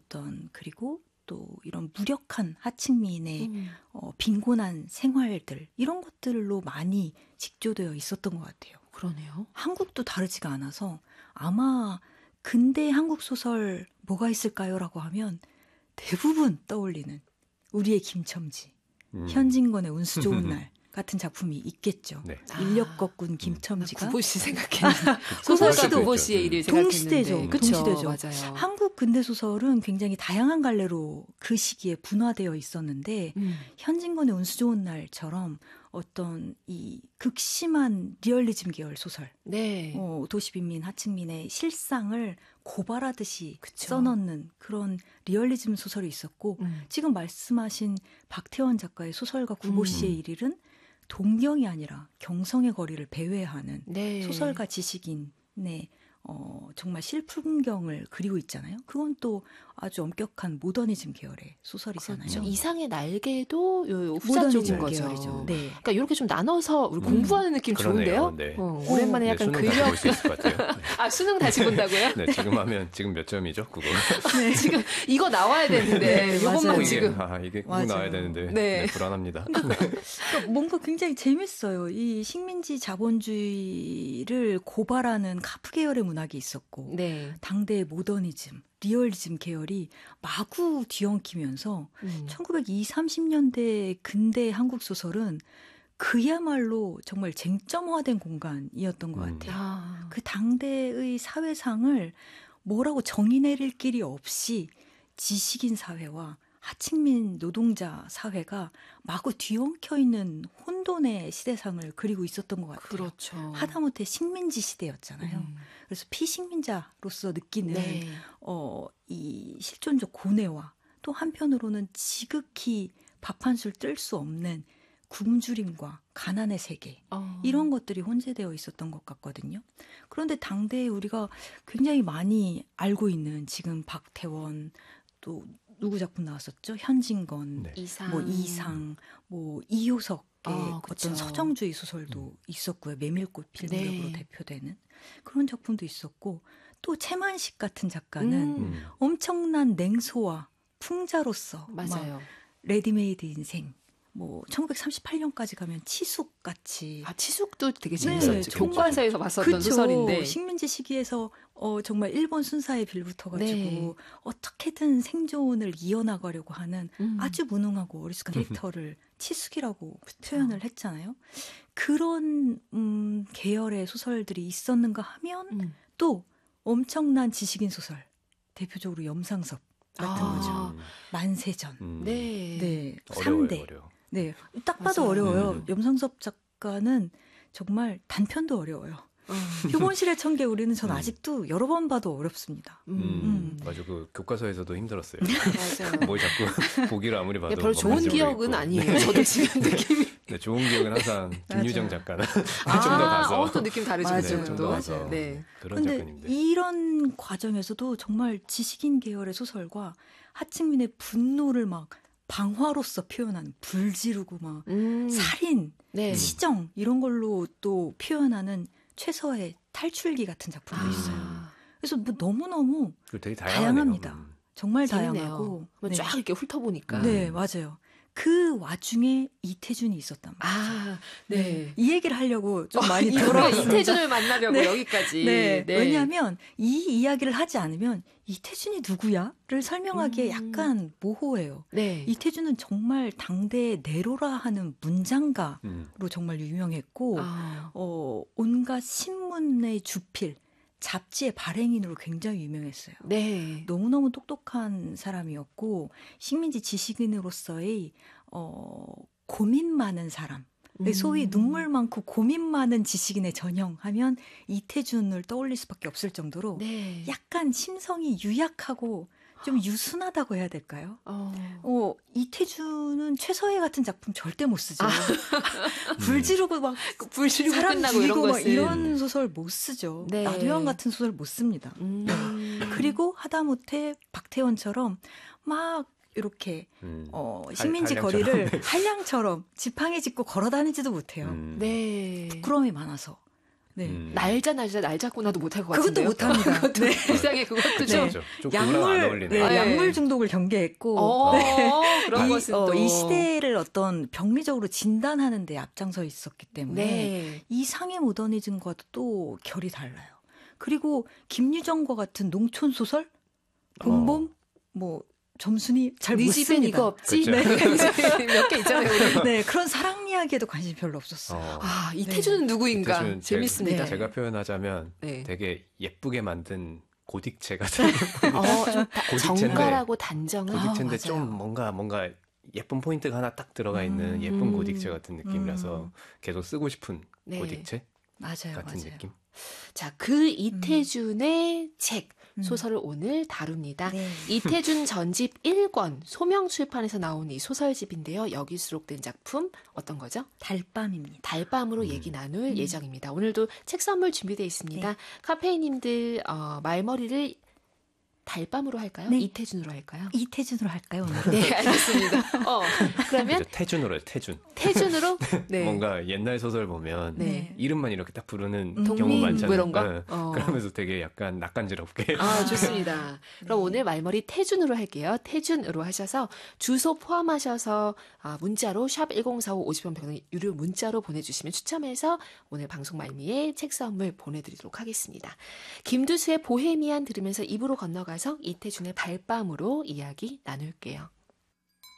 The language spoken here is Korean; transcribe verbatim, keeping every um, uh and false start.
있었던 그리고 또 이런 무력한 하층민의 음. 어, 빈곤한 생활들 이런 것들로 많이 직조되어 있었던 것 같아요. 그러네요. 한국도 다르지가 않아서 아마 근대 한국 소설 뭐가 있을까요라고 하면 대부분 떠올리는 우리의 김첨지, 음. 현진건의 운수 좋은 날 같은 작품이 있겠죠. 네. 인력거꾼 나 김첨지가 구보씨 생각했는데 소설가 구보씨도 구보씨의 있죠. 일을 생각했는데 동시대죠. 그쵸? 동시대죠. 맞아요. 한국 근대 소설은 굉장히 다양한 갈래로 그 시기에 분화되어 있었는데 음. 현진건의 운수 좋은 날처럼 어떤 이 극심한 리얼리즘 계열 소설, 네. 어, 도시빈민, 하층민의 실상을 고발하듯이 그쵸. 써넣는 그런 리얼리즘 소설이 있었고 음. 지금 말씀하신 박태원 작가의 소설가 구보 씨의 음. 일일은 동경이 아니라 경성의 거리를 배회하는 네. 소설가 지식인의 어, 정말 실풍경을 그리고 있잖아요. 그건 또 아주 엄격한 모더니즘 계열의 소설이잖아요. 그렇죠. 이상의 날개도 요 모더니즘 후자적인 거죠. 계열이죠. 네. 그러니까 이렇게 좀 나눠서 우리 음. 공부하는 느낌 그러네요. 좋은데요. 네. 어, 오랜만에 네, 약간 수능 다시 근력. 볼 수 있을 것 같아요. 네. 아 수능 다시 본다고요? 네, 지금 하면 지금 몇 점이죠? 그거. 네. 지금 이거 나와야 되는데 네, 이것만 맞아요. 지금. 아, 이게 꼭 맞아요. 나와야 되는데 네. 네, 불안합니다. 그러니까 뭔가 굉장히 재밌어요. 이 식민지 자본주의를 고발하는 카프 계열의 문학이 있었고 네. 당대의 모더니즘, 리얼리즘 계열이 마구 뒤엉키면서 음. 천구백이십, 삼십 년대 근대 한국 소설은 그야말로 정말 쟁점화된 공간이었던 것 음. 같아요. 아. 그 당대의 사회상을 뭐라고 정의 내릴 길이 없이 지식인 사회와 하층민 노동자 사회가 마구 뒤엉켜 있는 혼돈의 시대상을 그리고 있었던 것 같아요. 그렇죠. 하다못해 식민지 시대였잖아요. 음. 그래서 피식민자로서 느끼는 네. 어, 이 실존적 고뇌와 또 한편으로는 지극히 밥 한 술 뜰 수 없는 굶주림과 가난의 세계 어. 이런 것들이 혼재되어 있었던 것 같거든요. 그런데 당대에 우리가 굉장히 많이 알고 있는 지금 박태원 또 누구 작품 나왔었죠? 현진건, 네. 이상. 뭐 이상, 뭐 이효석의 아, 그쵸. 어떤 서정주의 소설도 음. 있었고요. 메밀꽃 필 무렵으로 네. 대표되는 그런 작품도 있었고 또 채만식 같은 작가는 음. 음. 엄청난 냉소와 풍자로서 막 맞아요. 레디메이드 인생, 뭐 천구백삼십팔 년까지 가면 치숙 같이 아 치숙도 되게 네, 재밌었죠. 정말. 교과서에서 봤었던 그쵸. 소설인데. 식민지 시기에서 어, 정말 일본 순사에 빌붙어가지고 네. 어떻게든 생존을 이어나가려고 하는 음. 아주 무능하고 어리숙한 캐릭터를 치숙이라고 그쵸. 표현을 했잖아요. 그런 음, 계열의 소설들이 있었는가 하면 음. 또 엄청난 지식인 소설, 대표적으로 염상섭 같은 아. 거죠. 만세전. 음. 네. 네, 어려워요, 삼대. 어려워. 네, 딱 봐도 맞아요. 어려워요. 음. 염상섭 작가는 정말 단편도 어려워요. 어. 표본실의 천개 우리는 전 음. 아직도 여러 번 봐도 어렵습니다. 음. 음. 맞아, 그 교과서에서도 힘들었어요. 맞아요. 뭘 자꾸 보기를 아무리 봐도 네, 별로 좋은 멍해지고 기억은 있고. 아니에요. 네. 저도 지금 느낌이. 네, 좋은 기억은 항상 김유정 맞아요. 작가는 아, 좀 더 가서 어, 또 느낌 다르죠. 맞아요. 네, 그쪽은 좀더 또. 가서 네. 그런 그런데 작가님들. 이런 과정에서도 정말 지식인 계열의 소설과 하층민의 분노를 막 방화로서 표현하는 불 지르고 막 음. 살인, 네. 치정 이런 걸로 또 표현하는 최서의 탈출기 같은 작품도 아. 있어요. 그래서 뭐 너무너무 그 되게 다양하네요. 다양합니다. 음. 정말 재밌네요. 다양하고 한번 쫙 이렇게 훑어보니까. 네, 맞아요. 그 와중에 이태준이 있었단 말이죠. 아, 네. 네. 이 얘기를 하려고 좀 많이 이- 우리가 돌아왔습니다. 이태준을 만나려고 네. 여기까지. 네. 왜냐하면 이 이야기를 하지 않으면 이태준이 누구야?를 설명하기에 음. 약간 모호해요. 네. 이태준은 정말 당대의 네로라 하는 문장가로 음. 정말 유명했고 아. 어, 온갖 신문의 주필, 잡지의 발행인으로 굉장히 유명했어요. 네. 너무너무 똑똑한 사람이었고 식민지 지식인으로서의 어, 고민 많은 사람, 음. 소위 눈물 많고 고민 많은 지식인의 전형하면 이태준을 떠올릴 수밖에 없을 정도로 네. 약간 심성이 유약하고 좀 유순하다고 해야 될까요? 어. 어, 이태준은 최서혜 같은 작품 절대 못 쓰죠. 아. 불 지르고 막 불 지르고 사람 끝나고 이런 죽이고 막 것을. 이런 소설 못 쓰죠. 네. 나도양 같은 소설 못 씁니다. 음. 그리고 하다못해 박태원처럼 막 이렇게 음. 어, 할- 식민지 한량처럼. 거리를 한량처럼 지팡이 짚고 걸어 다니지도 못해요. 음. 네. 부끄러움이 많아서. 네. 음. 날자 날자 날 잡고 나도 못할 것 그것도 같은데요. 못합니다. 그것도 네. 이상해 그것도 네. 좀. 그렇죠. 좀 그거랑 안 약물, 어울리네. 네, 아, 예. 약물 중독을 경계했고 어, 그런 이, 것은 어, 또. 이 시대를 어떤 병리적으로 진단하는 데 앞장서 있었기 때문에 네. 이 상해 모더니즘과도 또 결이 달라요. 그리고 김유정과 같은 농촌 소설, 봄봄, 뭐 점순이 잘 못 네 집엔 이거 씁니다. 없지? 그쵸. 네. 몇 개 있잖아요. 우리. 네, 그런 사랑 이야기에도 관심이 별로 없었어요. 어. 아, 이태준은 누구인가? 이태준은 재밌습니다. 제가, 제가 표현하자면 네. 되게 예쁘게 만든 고딕체 같은 어, 좀 다- 고딕체인데 정갈하고 단정한. 고딕체인데 맞아요. 좀 뭔가 뭔가 예쁜 포인트가 하나 딱 들어가 있는 음. 예쁜 음. 고딕체 같은 느낌이라서 음. 계속 쓰고 싶은 네. 고딕체 맞아요, 같은 맞아요. 느낌. 자, 그 이태준의 책, 음. 소설을 오늘 다룹니다. 네. 이태준 전집 일 권, 소명출판에서 나온 이 소설집인데요. 여기 수록된 작품 어떤 거죠? 달밤입니다. 달밤으로 음. 얘기 나눌 음. 예정입니다. 오늘도 책 선물 준비되어 있습니다. 네. 카페인님들 어, 말머리를 달밤으로 할까요? 네. 이태준으로 할까요? 이태준으로 할까요, 오늘? 네, 알겠습니다. 어, 그러면 그죠? 태준으로 해요, 태준. 태준으로 네. 뭔가 옛날 소설 보면 네. 이름만 이렇게 딱 부르는 음. 경우 동민 많잖아요. 뭐 이런 거? 네. 어. 그러면서 되게 약간 낚간지럽게. 아, 좋습니다. 그럼 네. 오늘 말머리 태준으로 할게요. 태준으로 하셔서 주소 포함하셔서 아, 문자로 샵 일공사오 오십 원 백 원 유료 문자로 보내주시면 추첨해서 오늘 방송 말미에 책 선물 보내드리도록 하겠습니다. 김두수의 보헤미안 들으면서 입으로 건너가서 이태준의 발밤으로 이야기 나눌게요.